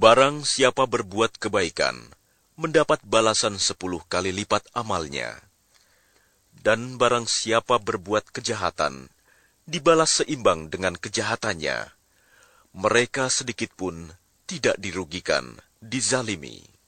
Barang siapa berbuat kebaikan, mendapat balasan 10 kali lipat amalnya. Dan barang siapa berbuat kejahatan, dibalas seimbang dengan kejahatannya. Mereka sedikit pun tidak dirugikan, dizalimi.